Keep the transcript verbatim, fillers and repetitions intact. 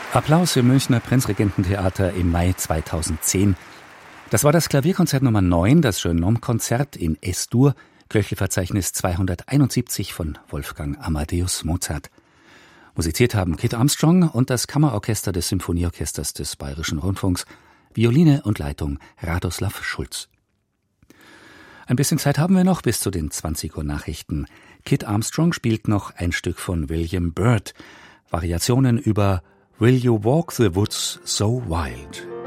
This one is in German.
Applaus im Münchner Prinzregententheater im Mai zweitausendzehn. Das war das Klavierkonzert Nummer neun, das Jeune Homme-Konzert in Es-Dur, Köchelverzeichnis zweihunderteinundsiebzig von Wolfgang Amadeus Mozart. Musiziert haben Kit Armstrong und das Kammerorchester des Symphonieorchesters des Bayerischen Rundfunks, Violine und Leitung Radoslav Schulz. Ein bisschen Zeit haben wir noch bis zu den zwanzig Uhr Nachrichten. Kit Armstrong spielt noch ein Stück von William Byrd, Variationen über Will You Walk the Woods So Wild?